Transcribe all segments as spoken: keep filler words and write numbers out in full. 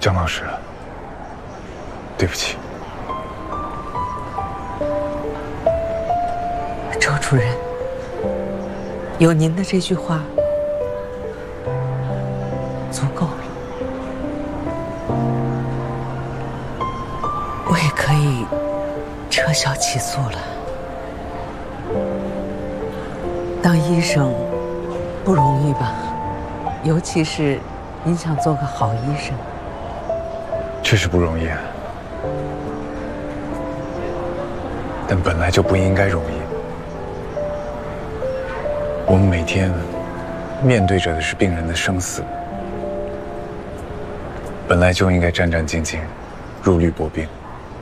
姜老师，对不起。 周主任，有您的这句话足够了，我也可以撤销起诉了。当医生不容易吧？尤其是您想做个好医生。 确实不容易，但本来就不应该容易。我们每天面对着的是病人的生死，本来就应该战战兢兢，如履薄冰。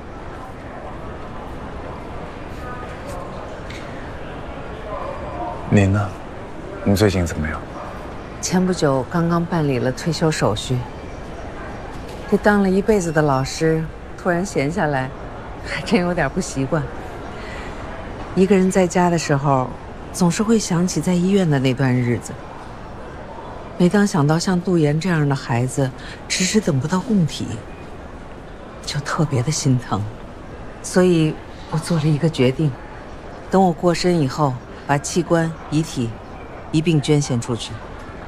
您呢？您最近怎么样？ 前不久刚刚办理了退休手续。这当了一辈子的老师，突然闲下来，还真有点不习惯。一个人在家的时候，总是会想起在医院的那段日子。每当想到像杜岩这样的孩子迟迟等不到供体，就特别的心疼。所以我做了一个决定，等我过身以后，把器官、遗体一并捐献出去。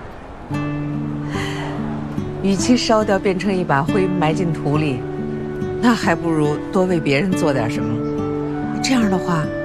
与其烧掉变成一把灰埋进土里，那还不如多为别人做点什么。这样的话，